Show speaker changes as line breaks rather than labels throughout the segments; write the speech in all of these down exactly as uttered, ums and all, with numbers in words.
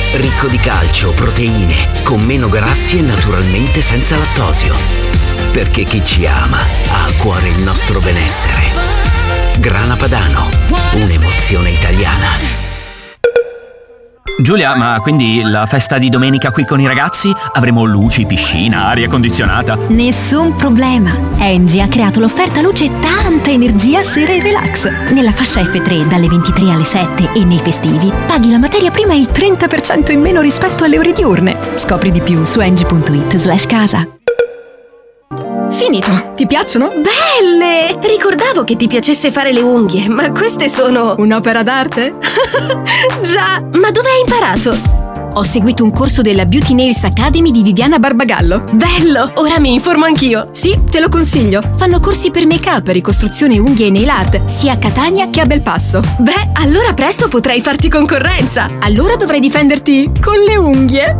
Ricco di calcio, proteine, con meno grassi e naturalmente senza lattosio. Perché chi ci ama ha a cuore il nostro benessere. Grana Padano, un'emozione italiana.
Giulia, ma quindi la festa di domenica qui con i ragazzi? Avremo luci, piscina, aria condizionata?
Nessun problema. Engie ha creato l'offerta luce e tanta energia sera e relax. Nella fascia F tre dalle ventitré alle sette e nei festivi paghi la materia prima il trenta per cento in meno rispetto alle ore diurne. Scopri di più su engie.it slash casa.
Finito. Ti piacciono?
Belle! Ricordavo che ti piacesse fare le unghie, ma queste sono...
Un'opera d'arte?
Già, ma dove hai imparato?
Ho seguito un corso della Beauty Nails Academy di Viviana Barbagallo.
Bello! Ora mi informo anch'io.
Sì, te lo consiglio. Fanno corsi per make-up, ricostruzione unghie e nail art, sia a Catania che a Belpasso.
Beh, allora presto potrai farti concorrenza.
Allora dovrai difenderti con le unghie.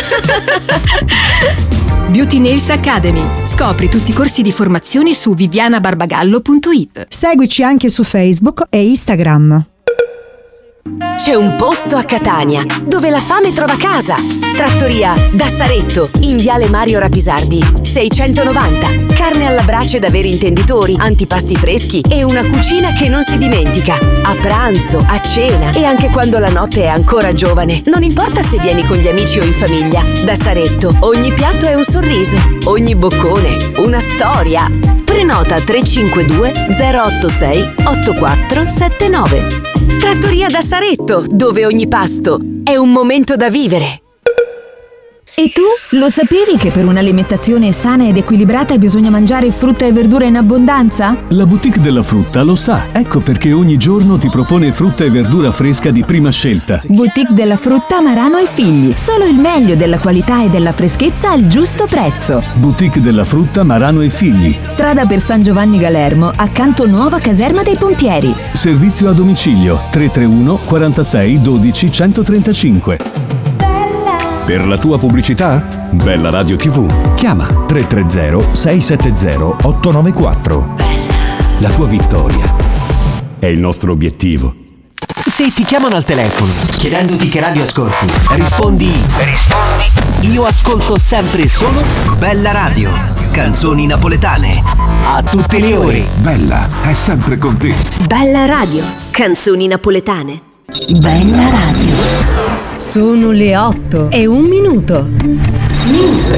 Beauty Nails Academy. Scopri tutti i corsi di formazione su viviana barbagallo punto it.
Seguici anche su Facebook e Instagram.
C'è un posto a Catania dove la fame trova casa. Trattoria da Saretto, in viale Mario Rapisardi seicentonovanta. Carne alla brace da veri intenditori, antipasti freschi e una cucina che non si dimentica. A pranzo, a cena e anche quando la notte è ancora giovane. Non importa se vieni con gli amici o in famiglia. Da Saretto ogni piatto è un sorriso, ogni boccone una storia. Prenota tre cinque due zero otto sei otto quattro sette nove. Trattoria da Saretto, dove ogni pasto è un momento da vivere.
E tu? Lo sapevi che per un'alimentazione sana ed equilibrata bisogna mangiare frutta e verdura in abbondanza?
La boutique della frutta lo sa, ecco perché ogni giorno ti propone frutta e verdura fresca di prima scelta.
Boutique della frutta Marano e Figli, solo il meglio della qualità e della freschezza al giusto prezzo.
Boutique della frutta Marano e Figli.
Strada per San Giovanni Galermo, accanto nuova caserma dei pompieri.
Servizio a domicilio tre tre uno quarantasei dodici centotrentacinque.
Per la tua pubblicità? Bella Radio tivù. Chiama tre tre zero sei sette zero otto nove quattro. La tua vittoria è il nostro obiettivo.
Se ti chiamano al telefono chiedendoti che radio ascolti, rispondi Rispondi Io ascolto sempre solo Bella Radio, canzoni napoletane a tutte le ore.
Bella è sempre con te.
Bella Radio, canzoni napoletane.
Bella Radio. Sono le otto e un minuto.
News.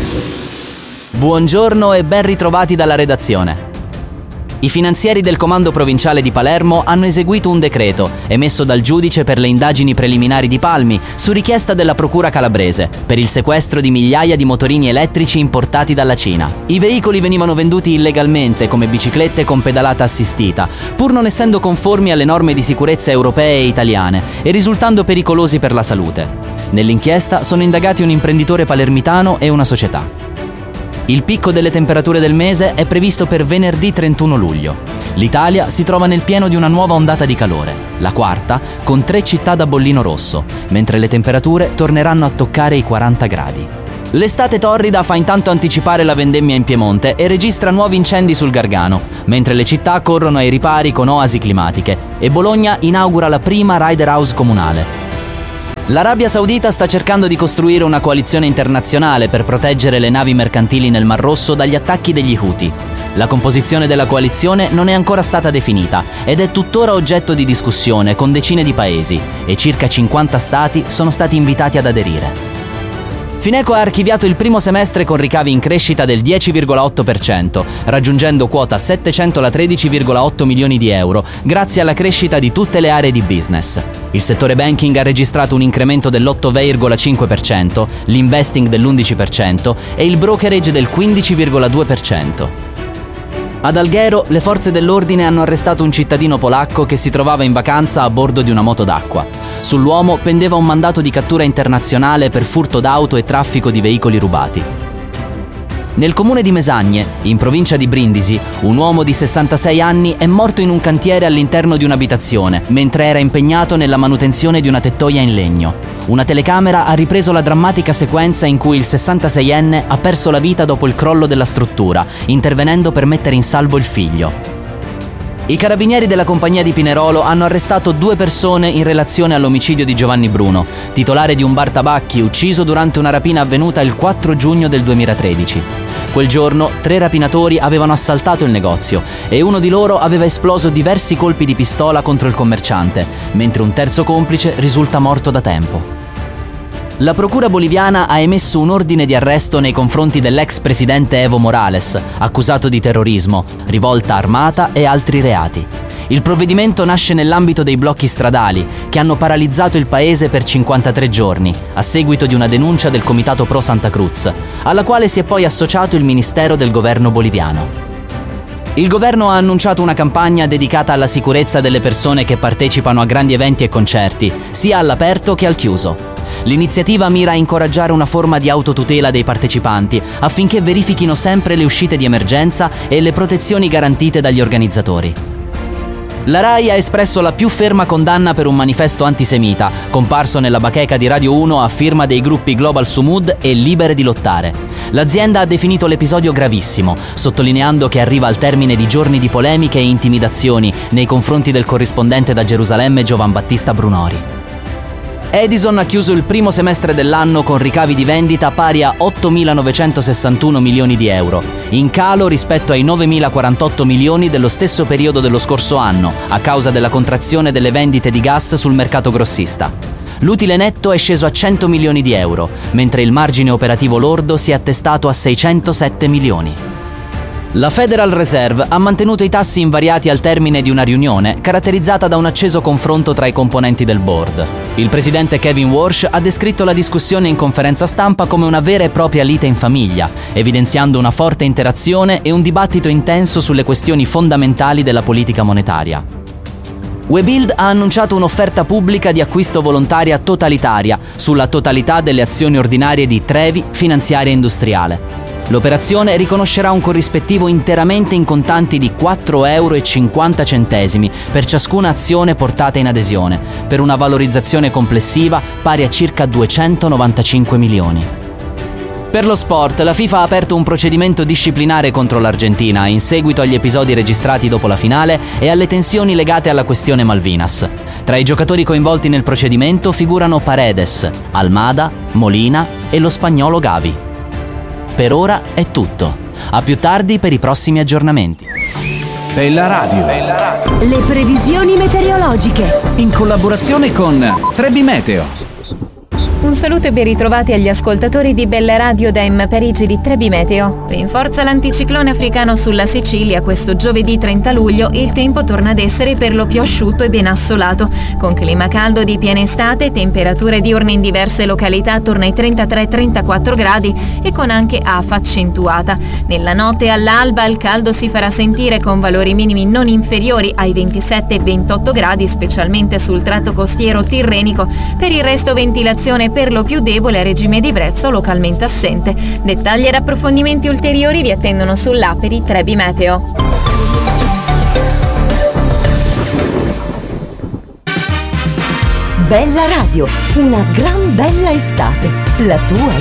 Buongiorno e ben ritrovati dalla redazione. I finanzieri del Comando Provinciale di Palermo hanno eseguito un decreto emesso dal giudice per le indagini preliminari di Palmi su richiesta della Procura calabrese per il sequestro di migliaia di motorini elettrici importati dalla Cina. I veicoli venivano venduti illegalmente come biciclette con pedalata assistita, pur non essendo conformi alle norme di sicurezza europee e italiane e risultando pericolosi per la salute. Nell'inchiesta sono indagati un imprenditore palermitano e una società. Il picco delle temperature del mese è previsto per venerdì trentuno luglio. L'Italia si trova nel pieno di una nuova ondata di calore, la quarta, con tre città da bollino rosso, mentre le temperature torneranno a toccare i quaranta gradi. L'estate torrida fa intanto anticipare la vendemmia in Piemonte e registra nuovi incendi sul Gargano, mentre le città corrono ai ripari con oasi climatiche e Bologna inaugura la prima Rider House comunale. L'Arabia Saudita sta cercando di costruire una coalizione internazionale per proteggere le navi mercantili nel Mar Rosso dagli attacchi degli Houthi. La composizione della coalizione non è ancora stata definita ed è tuttora oggetto di discussione con decine di paesi e circa cinquanta stati sono stati invitati ad aderire. Fineco ha archiviato il primo semestre con ricavi in crescita del dieci virgola otto per cento, raggiungendo quota settecentotredici virgola otto milioni di euro, grazie alla crescita di tutte le aree di business. Il settore banking ha registrato un incremento dell'otto virgola cinque per cento, l'investing dell'undici per cento e il brokerage del quindici virgola due per cento. Ad Alghero, le forze dell'ordine hanno arrestato un cittadino polacco che si trovava in vacanza a bordo di una moto d'acqua. Sull'uomo pendeva un mandato di cattura internazionale per furto d'auto e traffico di veicoli rubati. Nel comune di Mesagne, in provincia di Brindisi, un uomo di sessantasei anni è morto in un cantiere all'interno di un'abitazione, mentre era impegnato nella manutenzione di una tettoia in legno. Una telecamera ha ripreso la drammatica sequenza in cui il sessantaseienne ha perso la vita dopo il crollo della struttura, intervenendo per mettere in salvo il figlio. I carabinieri della compagnia di Pinerolo hanno arrestato due persone in relazione all'omicidio di Giovanni Bruno, titolare di un bar tabacchi ucciso durante una rapina avvenuta il quattro giugno del duemilatredici. Quel giorno tre rapinatori avevano assaltato il negozio e uno di loro aveva esploso diversi colpi di pistola contro il commerciante, mentre un terzo complice risulta morto da tempo. La procura boliviana ha emesso un ordine di arresto nei confronti dell'ex presidente Evo Morales, accusato di terrorismo, rivolta armata e altri reati. Il provvedimento nasce nell'ambito dei blocchi stradali, che hanno paralizzato il paese per cinquantatré giorni, a seguito di una denuncia del Comitato Pro Santa Cruz, alla quale si è poi associato il Ministero del Governo boliviano. Il governo ha annunciato una campagna dedicata alla sicurezza delle persone che partecipano a grandi eventi e concerti, sia all'aperto che al chiuso. L'iniziativa mira a incoraggiare una forma di autotutela dei partecipanti affinché verifichino sempre le uscite di emergenza e le protezioni garantite dagli organizzatori. La RAI ha espresso la più ferma condanna per un manifesto antisemita, comparso nella bacheca di Radio uno a firma dei gruppi Global Sumud e Libere di Lottare. L'azienda ha definito l'episodio gravissimo, sottolineando che arriva al termine di giorni di polemiche e intimidazioni nei confronti del corrispondente da Gerusalemme Giovan Battista Brunori. Edison ha chiuso il primo semestre dell'anno con ricavi di vendita pari a ottomilanovecentosessantuno milioni di euro, in calo rispetto ai novemilaquarantotto milioni dello stesso periodo dello scorso anno, a causa della contrazione delle vendite di gas sul mercato grossista. L'utile netto è sceso a cento milioni di euro, mentre il margine operativo lordo si è attestato a seicentosette milioni. La Federal Reserve ha mantenuto i tassi invariati al termine di una riunione caratterizzata da un acceso confronto tra i componenti del board. Il presidente Kevin Warsh ha descritto la discussione in conferenza stampa come una vera e propria lite in famiglia, evidenziando una forte interazione e un dibattito intenso sulle questioni fondamentali della politica monetaria. Webuild ha annunciato un'offerta pubblica di acquisto volontaria totalitaria sulla totalità delle azioni ordinarie di Trevi Finanziaria Industriale. L'operazione riconoscerà un corrispettivo interamente in contanti di quattro euro e cinquanta centesimi per ciascuna azione portata in adesione, per una valorizzazione complessiva pari a circa duecentonovantacinque milioni. Per lo sport, la FIFA ha aperto un procedimento disciplinare contro l'Argentina in seguito agli episodi registrati dopo la finale e alle tensioni legate alla questione Malvinas. Tra i giocatori coinvolti nel procedimento figurano Paredes, Almada, Molina e lo spagnolo Gavi. Per ora è tutto. A più tardi per i prossimi aggiornamenti.
Bella Radio.
Le previsioni meteorologiche.
In collaborazione con Trebi Meteo.
Un saluto e ben ritrovati agli ascoltatori di Bella Radio da M Parigi di Trebi Meteo. Rinforza l'anticiclone africano sulla Sicilia. Questo giovedì trenta luglio il tempo torna ad essere per lo più asciutto e ben assolato, con clima caldo di piena estate, temperature diurne in diverse località attorno ai trentatré trentaquattro gradi e con anche afa accentuata. Nella notte all'alba il caldo si farà sentire con valori minimi non inferiori ai ventisette ventotto gradi, specialmente sul tratto costiero tirrenico. Per il resto ventilazione per lo più debole a regime di brezza o localmente assente. Dettagli ed approfondimenti ulteriori vi attendono sull'app di Trebi Meteo.
Bella Radio, una gran bella estate, la tua